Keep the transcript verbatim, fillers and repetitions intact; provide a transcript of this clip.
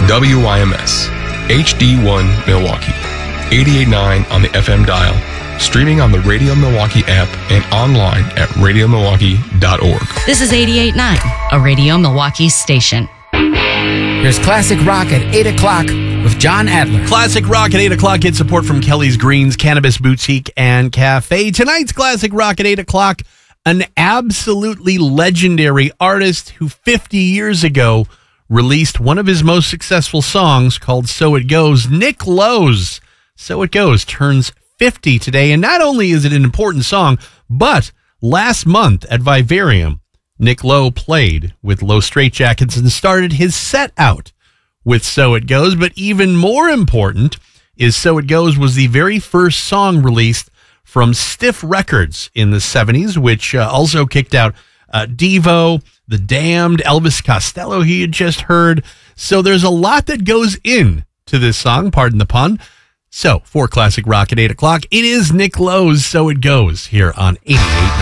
W Y M S, H D one Milwaukee, eighty-eight point nine on the F M dial, streaming on the Radio Milwaukee app and online at radio milwaukee dot org. This is eighty-eight point nine, a Radio Milwaukee station. Here's Classic Rock at eight o'clock with John Adler. Classic Rock at eight o'clock gets support from Kelly's Greens Cannabis Boutique and Cafe. Tonight's Classic Rock at eight o'clock, an absolutely legendary artist who fifty years ago released one of his most successful songs called So It Goes. Nick Lowe's So It Goes turns fifty today, and not only is it an important song, but last month at Vivarium, Nick Lowe played with Low Straitjackets and started his set out with So It Goes. But even more important is So It Goes was the very first song released from Stiff Records in the seventies, which uh, also kicked out uh, Devo, The Damned, Elvis Costello he had just heard. So there's a lot that goes in to this song, pardon the pun. So for Classic Rock at eight o'clock, it is Nick Lowe's So It Goes here on eighty-eight point nine.